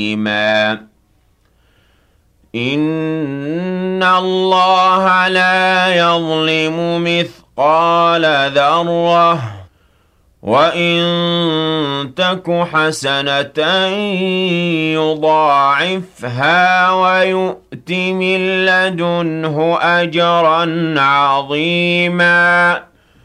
إِنَّ اللَّهَ لَا يَظْلِمُ مِثْقَالَ ذَرَّةٍ ۖ وَإِن تَكُ حَسَنَةً يُضَاعِفْهَا وَيُؤْتِ مِن لَّدُنْهُ أَجْرًا عَظِيمًا